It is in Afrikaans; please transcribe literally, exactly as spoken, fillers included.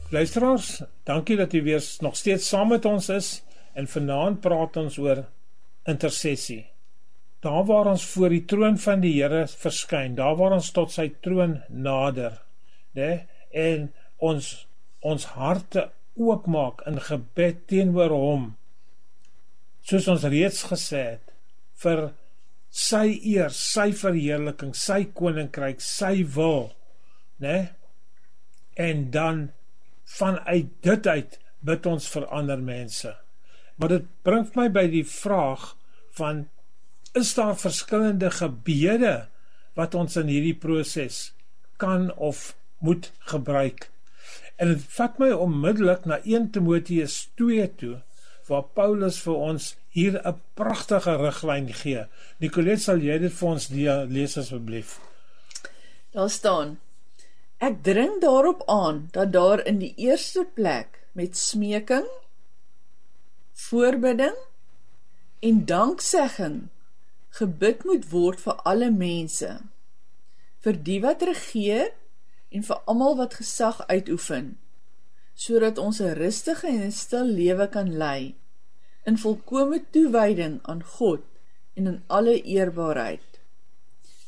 Luisteraars, dankie dat u weer nog steeds saam met ons is en vanaand praat ons oor intersessie. Daar waar ons voor die troon van die Here verskyn, daar waar ons tot sy troon nader, né, en ons ons harte oopmaak in gebed teenoor hom, soos ons reeds gesê het, vir sy eer, sy verheerliking, sy koninkryk, sy wil, né? En dan vanuit dit uit bid ons vir ander mense. Maar dit bring my by die vraag van, is daar verskillende gebede wat ons in hierdie proses kan of moet gebruik? En dit vat my onmiddellik na Eerste Timoteus twee toe, waar Paulus vir ons hier 'n pragtige riglyn gee. Nicolet, sal jy dit vir ons lees asseblief? Daar staan: Ek dring daarop aan dat daar in die eerste plek met smeking, voorbidding en danksegging gebid moet word vir alle mense, vir die wat regeer en vir almal wat gesag uitoefen, sodat ons 'n rustige en 'n stil lewe kan lei, in volkome toewyding aan God en in alle eerbaarheid.